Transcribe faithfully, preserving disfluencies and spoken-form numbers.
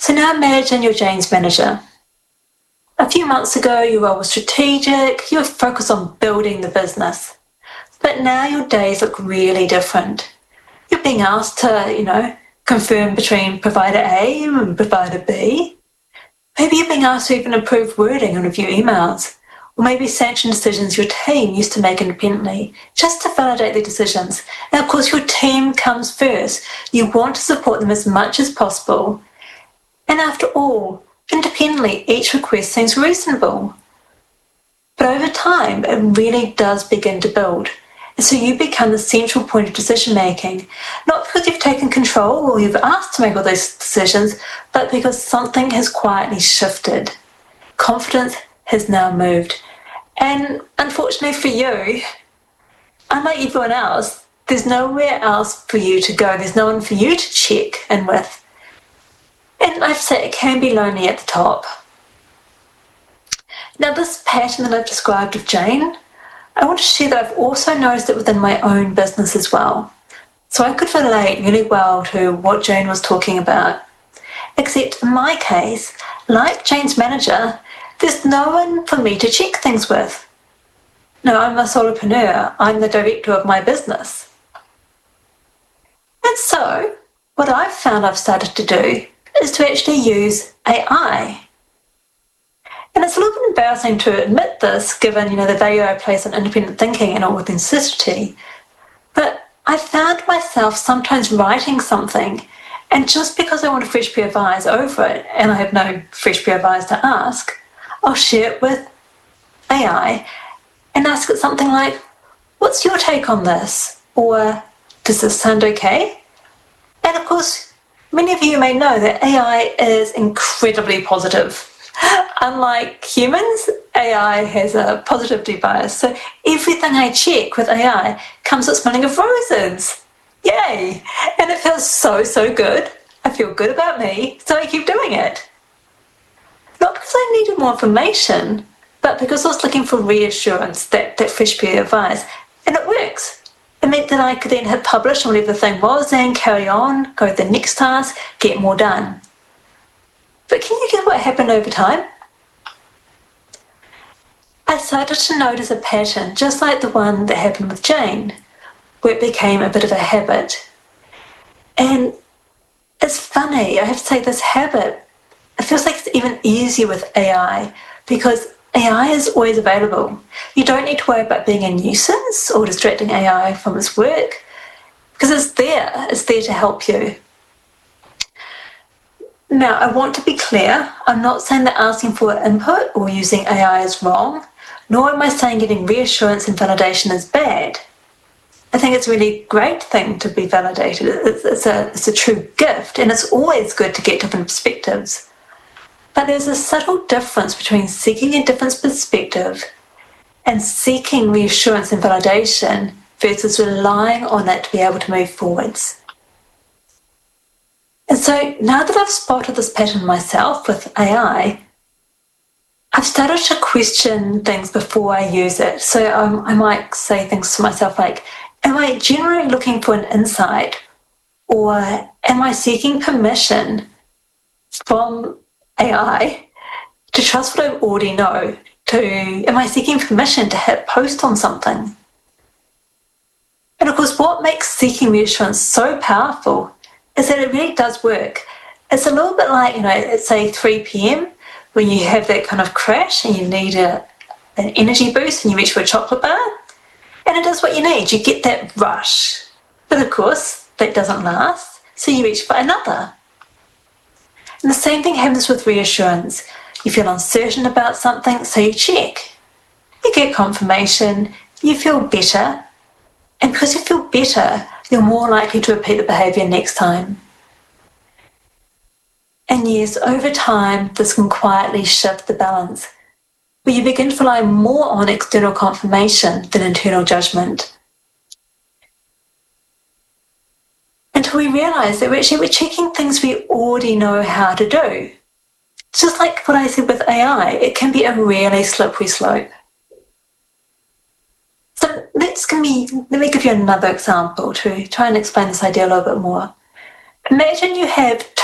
So now imagine you're Jane's manager. A few months ago, your role was strategic, you were focused on building the business. But now your days look really different. You're being asked to, you know, confirm between provider A and provider B. Maybe you're being asked to even improve wording and review emails. Or maybe sanction decisions your team used to make independently, just to validate their decisions. And of course, your team comes first. You want to support them as much as possible. And after all, independently, each request seems reasonable. But over time, it really does begin to build. And so you become the central point of decision-making, not because you've taken control or you've asked to make all those decisions, but because something has quietly shifted. Confidence has now moved. And unfortunately for you, unlike everyone else, there's nowhere else for you to go. There's no one for you to check in with. And I have to say, it can be lonely at the top. Now, this pattern that I've described of Jane, I want to share that I've also noticed it within my own business as well. So I could relate really well to what Jane was talking about. Except in my case, like Jane's manager, there's no one for me to check things with. No, I'm a solopreneur. I'm the director of my business. And so, what I've found I've started to do is to actually use A I. And it's a little bit embarrassing to admit this, given, you know, the value I place on independent thinking and authenticity. But I found myself sometimes writing something, and just because I want a fresh pair of eyes over it, and I have no fresh pair of eyes to ask, I'll share it with A I and ask it something like, what's your take on this? Or, does this sound okay? And of course, many of you may know that A I is incredibly positive. Unlike humans, A I has a positivity bias. So everything I check with A I comes with smelling of roses. Yay! And it feels so, so good. I feel good about me, so I keep doing it. Not because I needed more information, but because I was looking for reassurance, that, that fresh pair of eyes. And it works. It meant that I could then hit publish on whatever the thing was and carry on, go to the next task, get more done. But can you get what happened over time? I started to notice a pattern, just like the one that happened with Jane, where it became a bit of a habit. And it's funny, I have to say, this habit, it feels like it's even easier with A I, because A I is always available. You don't need to worry about being a nuisance or distracting A I from its work, because it's there, it's there to help you. Now, I want to be clear, I'm not saying that asking for input or using A I is wrong, nor am I saying getting reassurance and validation is bad. I think it's a really great thing to be validated. It's, it's, a, it's a true gift, and it's always good to get different perspectives. But there's a subtle difference between seeking a different perspective and seeking reassurance and validation versus relying on that to be able to move forwards. And so now that I've spotted this pattern myself with A I, I've started to question things before I use it. So um, I might say things to myself like, am I generally looking for an insight, or am I seeking permission from A I to trust what I already know? To, am I seeking permission to hit post on something? And of course, what makes seeking reassurance so powerful is that it really does work. It's a little bit like, you know, it's say three p.m. when you have that kind of crash and you need a, an energy boost and you reach for a chocolate bar, and it does what you need. You get that rush. But of course, that doesn't last, so you reach for another. And the same thing happens with reassurance. You feel uncertain about something, so you check. You get confirmation, you feel better, and because you feel better, you're more likely to repeat the behaviour next time. And yes, over time, this can quietly shift the balance, where you begin to rely more on external confirmation than internal judgment. Until we realise that we're actually we're checking things we already know how to do. Just like what I said with A I, it can be a really slippery slope. So let's give me, let me give you another example to try and explain this idea a little bit more. Imagine you have